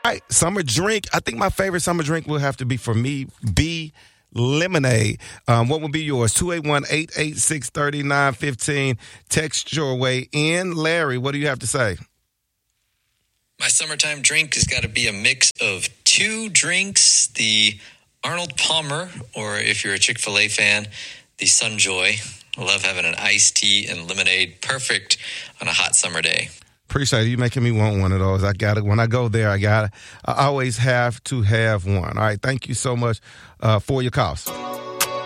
All right, summer drink. I think my favorite summer drink will have to be, for me, be lemonade. What would be yours? 281-886-3915. Text your way in. Larry, what do you have to say? My summertime drink has got to be a mix of two drinks, the Arnold Palmer, or if you're a Chick-fil-A fan, the Sunjoy. I love having an iced tea and lemonade. Perfect on a hot summer day. Appreciate you making me want one of those. I got it. When I go there, I always have to have one. All right. Thank you so much for your calls.